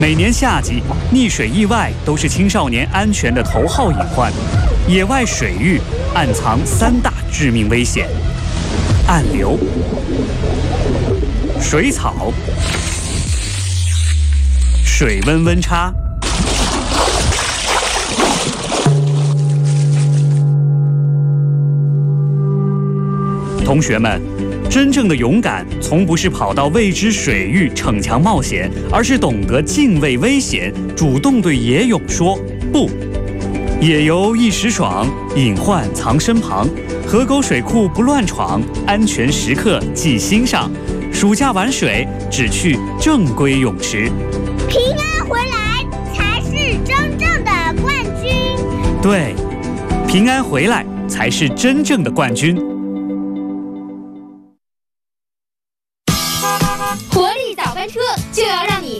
每年夏季，溺水意外都是青少年安全的头号隐患。野外水域暗藏3大致命危险：暗流、水草、水温温差。同学们，真正的勇敢从不是跑到未知水域逞强冒险，而是懂得敬畏危险，主动对野泳说不。野游一时爽，隐患藏身旁。河沟水库不乱闯，安全时刻记心上。暑假玩水，只去正规泳池。 平安回来才是真正的冠军。 对，平安回来才是真正的冠军。